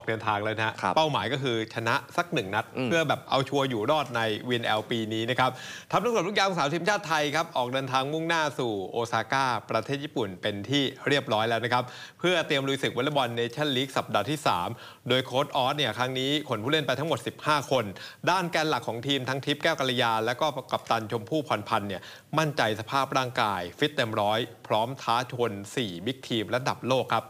เดินทางเลยนะเป้าหมายก็คือชนะสัก1 นัดเพื่อแบบเอาชัวร์อยู่รอดใน WNL ปีนี้นะครับทัพนักตบลูกยางสาวทีมชาติไทยครับออกเดินทางมุ่งหน้าสู่โอซาก้าประเทศญี่ปุ่นเป็นที่เรียบร้อยแล้วนะครับเพื่อเตรียมลุยศึกวอลเลย์บอลเนชั่นลีกสัปดาห์ที่3โดยโค้ชออสเนี่ยครั้งนี้ขนผู้เล่นไปทั้งหมด15 คนด้านแกนหลักของทีมทั้งทิพย์แก้วกัลยาและก็กัปตันชมพู่พรพันธ์เนี่ยมั่นใจสภาพร่างกายฟิตเต็มร้อยพร้อมท้าชน4บิ๊กทีมระดับโลกครับ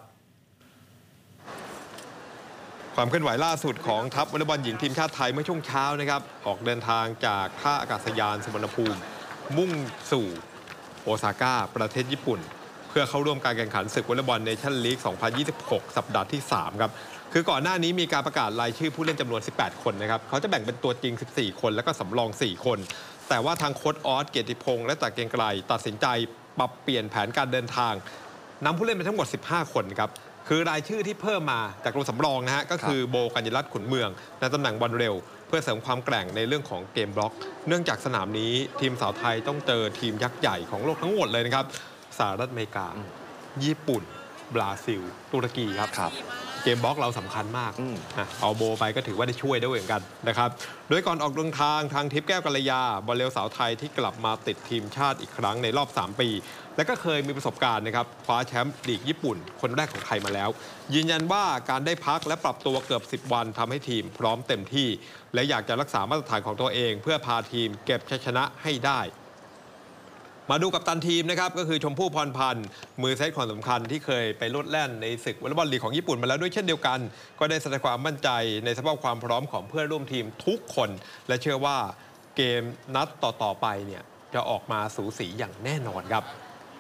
ความเคลื่อนไหวล่าสุดของทัพวอลเลย์บอลหญิงทีมชาติไทยเมื่อช่วงเช้านะครับออกเดินทางจากท่าอากาศยานสุวรรณภูมิมุ่งสู่โอซาก้าประเทศญี่ปุ่นเพื่อเข้าร่วมการแข่งขันศึกวอลเลย์บอลเนชั่นลีก 2026 สัปดาห์ที่3ครับคือก่อนหน้านี้มีการประกาศรายชื่อผู้เล่นจำนวน18 คนนะครับเขาจะแบ่งเป็นตัวจริง14 คนแล้วก็สำรอง4 คนแต่ว่าทางโค้ชออสเกียรติพงษ์และตะเกียงไกลตัดสินใจปรับเปลี่ยนแผนการเดินทางนำผู้เล่นไปทั้งหมด15 คนครับคือรายชื่อที่เพิ่มมาจากตัวสำรองนะฮะก็คือโบกัญญรัตน์ขุนเมืองในตำแหน่งบอลเร็วเพื่อเสริมความแกร่งในเรื่องของเกมบล็อกเนื่องจากสนามนี้ทีมสาวไทยต้องเจอทีมยักษ์ใหญ่ของโลกทั้งหมดเลยนะครับสหรัฐอเมริกาญี่ปุ่นบราซิลตุรกีครับเกมบล็อกเราสำคัญมากเอาโบไปก็ถือว่าได้ช่วยด้วยเหมือนกันนะครับโดยก่อนออกเดินทางทิพย์แก้วกัลยาบอลเร็วสาวไทยที่กลับมาติดทีมชาติอีกครั้งในรอบ3 ปีและก็เคยมีประสบการณ์นะครับคว้าแชมป์ลีกญี่ปุ่นคนแรกของไทยมาแล้วยืนยันว่าการได้พักและปรับตัวเกือบ10 วันทำให้ทีมพร้อมเต็มที่และอยากจะรักษามาตรฐานของตัวเองเพื่อพาทีมเก็บชัยชนะให้ได้มาดูกัปตันทีมนะครับก็คือชมพู่พรพันธ์มือเซตคนสำคัญที่เคยไปโลดแล่นในศึกวอลเลย์บอลลีกของญี่ปุ่นมาแล้วด้วยเช่นเดียวกันก็ได้แสดงความมั่นใจในสภาพความพร้อมของเพื่อนร่วมทีมทุกคนและเชื่อว่าเกมนัดต่อไปเนี่ยจะออกมาสูสีอย่างแน่นอนครับ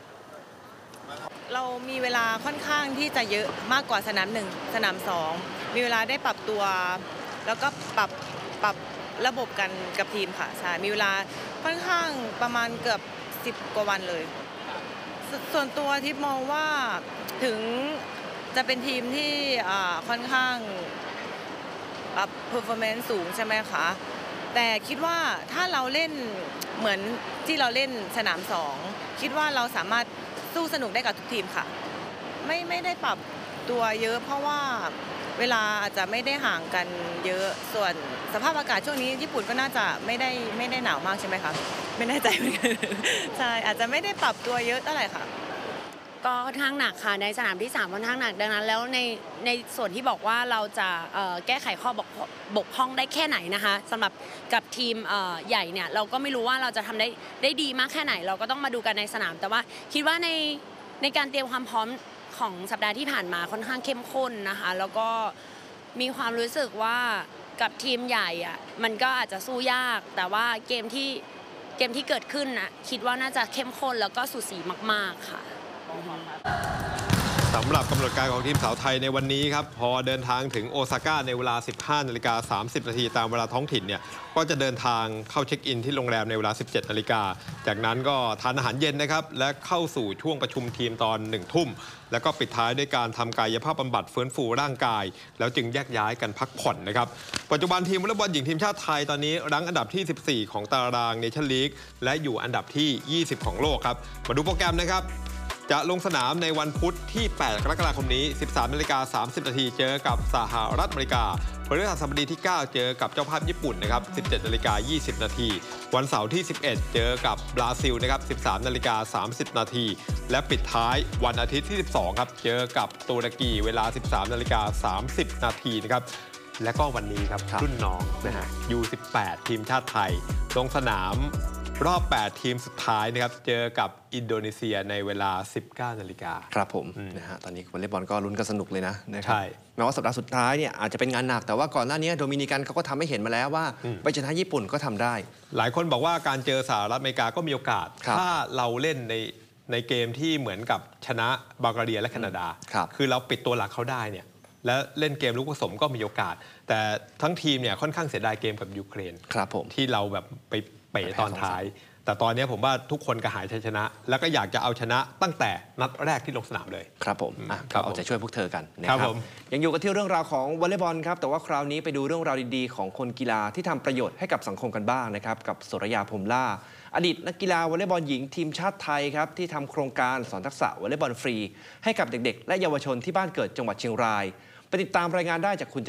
เรามีเวลาค่อนข้างที่จะเยอะมากกว่าสนาม1 สนาม2มีเวลาได้ปรับตัวแล้วก็ปรับระบบกันกับทีมค่ะใช่มีเวลาค่อนข้างประมาณเกือบ10 กว่าวันเลยส่วนตัวทิพย์มองว่าถึงจะเป็นทีมที่ค่อนข้างperformance สูงใช่ไหมคะแต่คิดว่าถ้าเราเล่นเหมือนที่เราเล่นสนาม2คิดว่าเราสามารถสู้สนุกได้กับทุกทีมค่ะไม่ได้ปรับตัวเยอะเพราะว่าเวลาอาจจะไม่ได้ห่างกันเยอะส่วนสภาพอากาศช่วงนี้ญี่ปุ่นก็น่าจะไม่ได้หนาวมากใช่ไหมคะไม่แน่ใจเหมือนกันใช่อาจจะไม่ได้ปรับตัวเยอะเท่าไหร่ค่ะก็ค่อนข้างหนักค่ะในสนามที่3ค่อนข้างหนักดังนั้นแล้วในส่วนที่บอกว่าเราจะแก้ไขข้อบกพร่องได้แค่ไหนนะคะสำหรับกับทีมใหญ่เนี่ยเราก็ไม่รู้ว่าเราจะทำได้ดีมากแค่ไหนเราก็ต้องมาดูกันในสนามแต่ว่าคิดว่าในการเตรียมความพร้อมของสัปดาห์ที่ผ่านมาค่อนข้างเข้มข้นนะคะแล้วก็มีความรู้สึกว่ากับทีมใหญ่อ่ะมันก็อาจจะสู้ยากแต่ว่าเกมที่เกิดขึ้นนะคิดว่าน่าจะเข้มข้นแล้วก็สูสีมากๆค่ะสำหรับกำหนดการของทีมสาวไทยในวันนี้ครับพอเดินทางถึงโอซาก้าในเวลา 15:30 นาทีตามเวลาท้องถิ่นเนี่ยก็จะเดินทางเข้าเช็คอินที่โรงแรมในเวลา 17 นาฬิกาจากนั้นก็ทานอาหารเย็นนะครับและเข้าสู่ช่วงประชุมทีมตอน 1 ทุ่มแล้วก็ปิดท้ายด้วยการทำกายภาพบำบัดฟื้นฟูร่างกายแล้วจึงแยกย้ายกันพักผ่อนนะครับปัจจุบันทีมวอลเลย์บอลหญิงทีมชาติไทยตอนนี้รั้งอันดับที่ 14 ของตารางเนชั่นลีกและอยู่อันดับที่ 20 ของโลกครับมาดูโปรแกรมนะครับจะลงสนามในวันพุธที่ 8 กรกฎาคมนี้ 13:30 นาทีเจอกับสหรัฐอเมริกาพฤหัสบดีที่ 9 เจอกับเจ้าภาพญี่ปุ่นนะครับ 17:20 นาทีวันเสาร์ที่ 11 เจอกับบราซิลนะครับ 13:30 นาทีและปิดท้ายวันอาทิตย์ที่ 12 ครับเจอกับตุรกีเวลา 13:30 นาทีนะครับและก็วันนี้ครับรุ่นน้องนะฮะ U18 ทีมชาติไทยลงสนามรอบ 8 ทีมสุดท้ายนะครับเจอกับอินโดนีเซียในเวลา 19 นาฬิกาครับผมนะฮะตอนนี้วอลเลย์บอลก็ลุ้นกันสนุกเลยนะครับแม้ว่าสัปดาห์สุดท้ายเนี่ยอาจจะเป็นงานหนักแต่ว่าก่อนหน้านี้โดมินิกันเขาก็ทำให้เห็นมาแล้วว่าไปชนะญี่ปุ่นก็ทำได้หลายคนบอกว่าการเจอสหรัฐอเมริกาก็มีโอกาสถ้าเราเล่นในเกมที่เหมือนกับชนะบัลแกเรียและแคนาดาคือเราปิดตัวหลักเขาได้เนี่ยและเล่นเกมลูกผสมก็มีโอกาสแต่ทั้งทีมเนี่ยค่อนข้างเสียดายเกมกับยูเครนครับผมที่เราแบบไปเป๋ตอนท้ายแต่ตอนนี้ผมว่าทุกคนกระหายชัยชนะแล้วก็อยากจะเอาชนะตั้งแต่นัดแรกที่ลงสนามเลยครับผมก็เอาใจช่วยพวกเธอกันนะครับยังอยู่กันที่เรื่องราวของวอลเลย์บอลครับแต่ว่าคราวนี้ไปดูเรื่องราวดีๆของคนกีฬาที่ทำประโยชน์ให้กับสังคมกันบ้างนะครับกับสุรยาพรหมล่าอดีตนักกีฬาวอลเลย์บอลหญิงทีมชาติไทยครับที่ทำโครงการสอนทักษะวอลเลย์บอลฟรีให้กับเด็กๆและเยาวชนที่บ้านเกิดจังหวัดเชียงรายไปติดตามรายงานได้จากคุณ